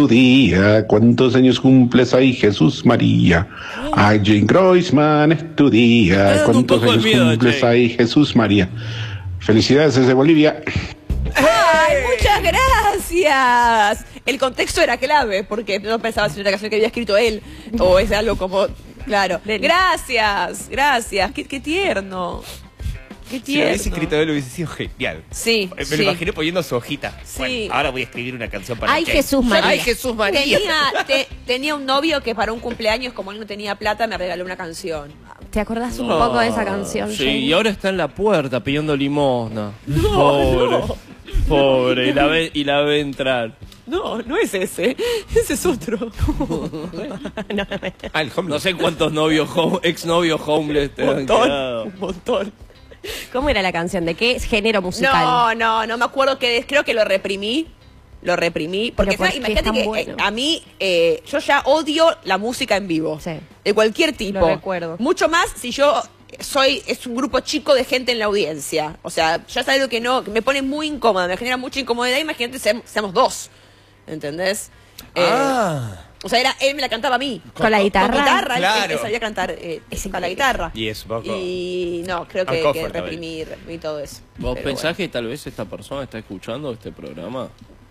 Tu día, ¿cuántos años cumples? Ay, Jesús María. Ay, Jane Groisman, es tu día. ¿Cuántos años cumples? Ay, Jesús María. Felicidades desde Bolivia. ¡Ay, muchas gracias! El contexto era clave, porque no pensaba si era una canción que había escrito él, o es algo como... Claro. Gracias, gracias. Qué tierno. Qué tierno. Si lo hubiese escrito él, hubiese sido genial. Sí, Me lo imaginé poniendo su hojita. Sí. Bueno, ahora voy a escribir una canción para Ay, Jane. Jesús María. Ay, Jesús María. Tenía un novio que para un cumpleaños, como él no tenía plata, me regaló una canción. ¿Te acordás un poco de esa canción? Sí, Jane? y ahora está en la puerta pidiendo limosna. No, Pobre, y la ve entrar. No, no es ese. Ese es otro. Ah, el homeless. No sé cuántos novios, exnovios homeless te han quedado. Un montón. ¿Cómo era la canción? ¿De qué género musical? No me acuerdo creo que lo reprimí. Lo reprimí. Porque ¿por qué imagínate es tan que bueno? a mí, yo ya odio la música en vivo. Sí. De cualquier tipo. Lo recuerdo. Mucho más si yo es un grupo chico de gente en la audiencia. O sea, ya sabes lo que no, que me pone muy incómoda, me genera mucha incomodidad. Imagínate, seamos dos. ¿Entendés? O sea, él me la cantaba a mí. ¿Con la guitarra? Con guitarra, Claro. él sabía cantar con la guitarra. Y es poco. Y no, creo que Uncomfortable. reprimí todo eso. ¿Vos Pero pensás bueno. que tal vez esta persona está escuchando este programa?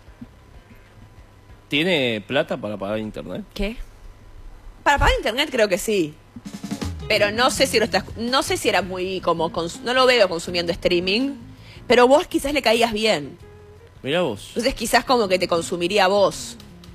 ¿Tiene plata para pagar internet? ¿Qué? Para pagar internet creo que sí. Pero no sé si no sé si era muy como no lo veo consumiendo streaming, pero vos quizás le caías bien. Mirá vos. Entonces quizás como que te consumiría a vos.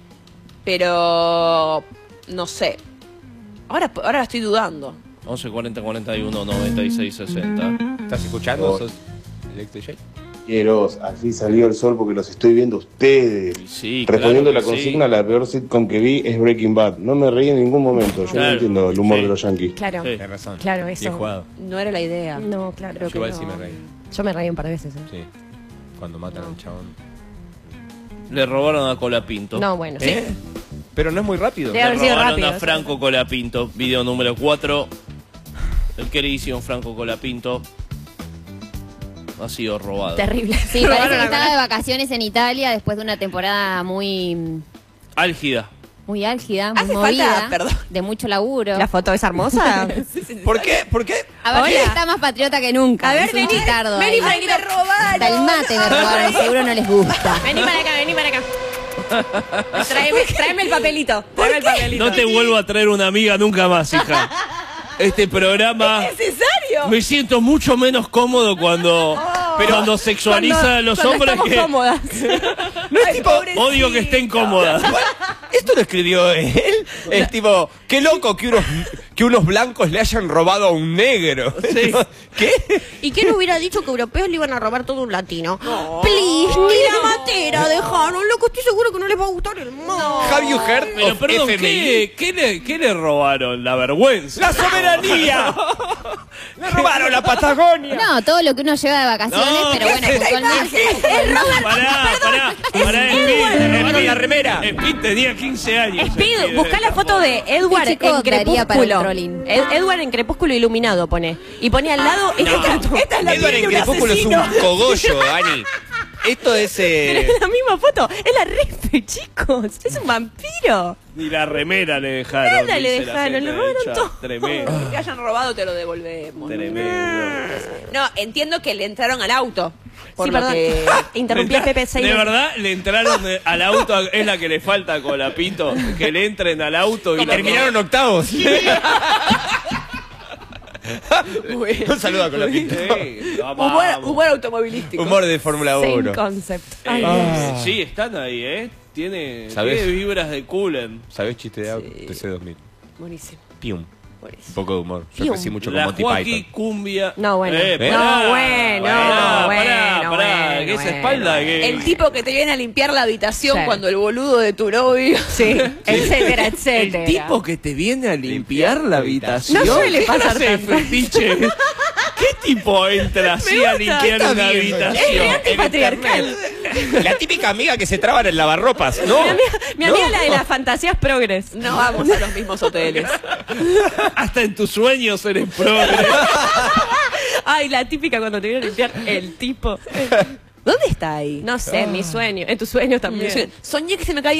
Pero no sé. Ahora estoy dudando. 11 40 41 96 60. ¿Estás escuchando? ¿Sos Electro J? Quiero, así salió el sol porque los estoy viendo ustedes. Sí, Respondiendo claro la que consigna, sí. la peor sitcom que vi es Breaking Bad. No me reí en ningún momento. Yo Claro. no entiendo el humor Sí. de los yankees. Claro. Sí. Tienes razón. Claro, eso. Bien jugado. No era la idea. No, claro. Yo igual que sí no. me reí. Yo me reí un par de veces. Sí. Cuando matan al chabón. Le robaron a Colapinto. No, bueno, sí. Pero no es muy rápido. Debe haber Le sido robaron rápido, a eso. Franco Colapinto. Video número 4. El queridísimo Franco Colapinto ha sido robado. Terrible. Sí, parece que estaba de vacaciones en Italia después de una temporada muy Álgida. álgida, muy Hace movida, falta, perdón. de mucho laburo. ¿La foto es hermosa? ¿Por qué? ¿Por qué? A ver, Hola. está más patriota que nunca. A ver, es un vení, chitardo vení, ahí. vení. ¡Ay, me robaron! Hasta el mate me robaron, seguro no les gusta. Vení para acá, vení para acá. Tráeme el papelito. Tráeme el papelito. No te vuelvo a traer una amiga nunca más, hija. Este programa... ¿Es necesario? Me siento mucho menos cómodo cuando sexualiza a los hombres estamos que... cómodas. No es tipo... Odio que estén cómodas. Esto lo escribió él. Es tipo, qué loco que unos blancos le hayan robado a un negro. Sí. ¿Qué? ¿Y quién hubiera dicho que europeos le iban a robar todo un latino? Please, ni la matera dejaron. Loco, estoy seguro que no les va a gustar el mundo. Have you heard Pero of perdón, FMI? ¿qué le robaron? La vergüenza. ¡La soberanía! ¡Le robaron la Patagonia! No, todo lo que uno lleva de vacaciones, No, pero ¿qué bueno, es esta puntualmente. Pará, Le robaron la remera. Speed tenía 15 años. Speed, buscá la foto de Edward Este chico en daría para el Crepúsculo. trolling. Edward en Crepúsculo iluminado pone. Y pone al lado esta es la Edward piel en de un Crepúsculo es un asesino. cogollo, Dani. Esto es... Pero es la misma foto. Es la refe, chicos. Es un vampiro. Ni la remera le dejaron. Nada le dice la dejaron, gente le robaron del chat. todo. Tremendo. Que te hayan robado te lo devolvemos. Tremendo. No, entiendo que le entraron al auto. Por Sí, lo perdón. que... Interrumpí a Pepe De Seidel. verdad, le entraron al auto, es la que le falta a Colapinto, que le entren al auto Y terminaron octavos. Un saludo con la pinta. Humor automovilístico. Humor de Fórmula Same 1. concept. Sí, están ahí, ¿eh? Tiene ¿Sabés? vibras de Coolen. ¿Sabés chiste de auto? Sí. TC2000. Buenísimo. Pium. Un Buenísimo. poco de humor. Yo Pium. crecí mucho con La Monty Joaquín Python. Cumbia. No, bueno. Pará, No, bueno, pará, bueno, pará, que esa bueno, espalda bueno. que... El tipo que te viene a limpiar la habitación Sí. cuando el boludo de tu novio... Sí, etcétera, El etcétera. tipo que te viene a limpiar la habitación. No suele ¿Qué pasar clase de tanto. fetiche? ¿Qué tipo entra así a limpiar está una bien, habitación? Es antipatriarcal. La típica amiga que se traba en el lavarropas, ¿no? Mi amiga la de las fantasías progres. No vamos a los mismos hoteles. Hasta en tus sueños eres progre. Ay, la típica cuando te viene a limpiar el tipo. ¿Dónde está ahí? No sé, en mi sueño. En tus sueños también. Soñé que se me caía